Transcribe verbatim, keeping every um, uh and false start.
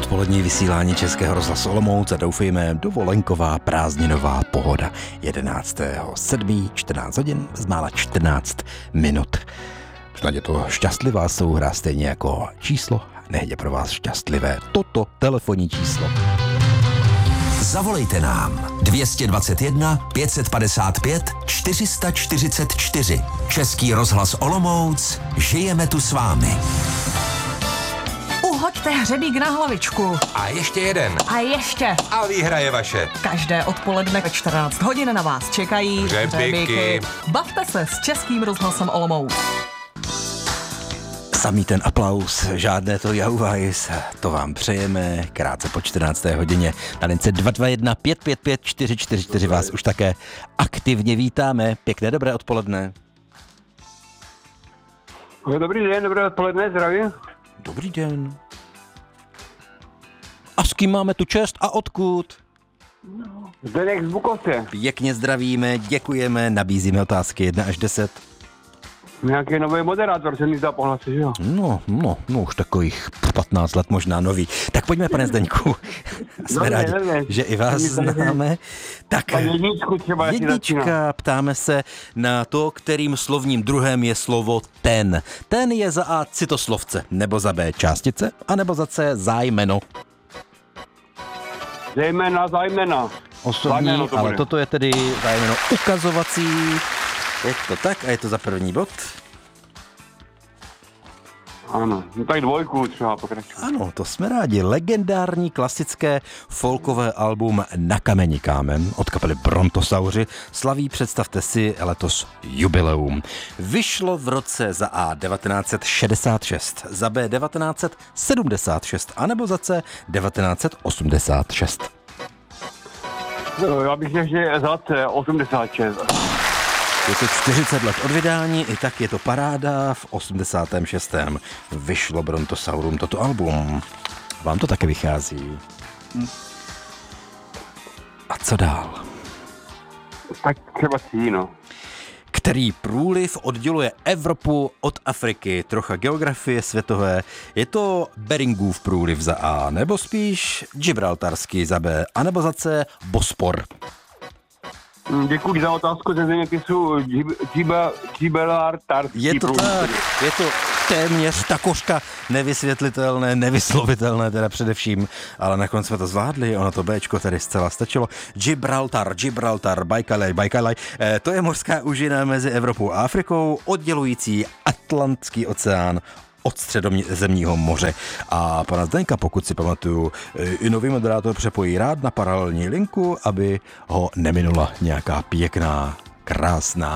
Odpolední vysílání Českého rozhlasu Olomouc a doufejme dovolenková prázdninová pohoda. jedenáctého sedmého čtrnáct hodin, zmála čtrnáct minut. Snad je to šťastlivá souhra, stejně jako číslo, nehledě pro vás šťastlivé toto telefonní číslo. Zavolejte nám dvě stě dvacet jedna pět set padesát pět čtyři sta čtyřicet čtyři. Český rozhlas Olomouc, žijeme tu s vámi. Uhoďte hřebík na hlavičku. A ještě jeden. A ještě. A výhra je vaše. Každé odpoledne ve čtrnáct hodin na vás čekají hřebíky. Bavte se s Českým rozhlasem Olomouc. Samý ten aplaus, žádné to jauvajs, to vám přejeme, krátce po čtrnácté hodině. Na lince dva dva jedna pět pět pět čtyři čtyři čtyři vás už také aktivně vítáme. Pěkné dobré odpoledne. Dobrý den, dobré odpoledne, zdravím. Dobrý den. A s kým máme tu čest a odkud? Zdeněk z Bukovce. Pěkně zdravíme, děkujeme, nabízíme otázky jedna až deset. Nějaký nový moderátor se mi zdá po hlase, že jo? No, no, no už takových patnáct let možná nový. Tak pojďme, pane Zdeňku. Jsme Dobře, rádi, dobře. že i vás známe. Tak jedničku třeba, jestli začíná. jednička, ptáme se na to, kterým slovním druhem je slovo ten. Ten je za A citoslovce, nebo za B částice, anebo za C zájmeno. Zejména, zájmena. Osobní, Zájmeno to ale bude. toto je tedy zájmeno ukazovací. Je to tak a je to za první bod. Ano, no tak dvojku třeba pokračovat. Ano, to jsme rádi. Legendární klasické folkové album Na kameni kámen od kapely Brontosauři slaví, představte si, letos jubileum. Vyšlo v roce za A devatenáct set šedesát šest, za B devatenáct set sedmdesát šest, anebo za C devatenáct set osmdesát šest. No, já bych řekl, že za C osmdesát šest. Je to čtyřicet let od vydání, i tak je to paráda, v osmdesátém šestém vyšlo Brontosaurum toto album. Vám to také vychází. A co dál? Tak třeba C, no. Který průliv odděluje Evropu od Afriky? Trocha geografie světové. Je to Beringův průliv za A, nebo spíš Gibraltarský za B, anebo za C Bospor? Děkuji za otázku ze zeměpisu Gibraltarský. Je to tak, je to téměř takožka nevysvětlitelné, nevyslovitelné teda především, ale nakonec jsme to zvládli, ono to Bčko tady zcela stačilo. Gibraltar, Gibraltar, Bajkalej, Bajkalej, eh, to je mořská úžina mezi Evropou a Afrikou, oddělující Atlantský oceán od středozemního moře. A pana Zdenka, pokud si pamatuju, i nový moderátor přepojí rád na paralelní linku, aby ho neminula nějaká pěkná, krásná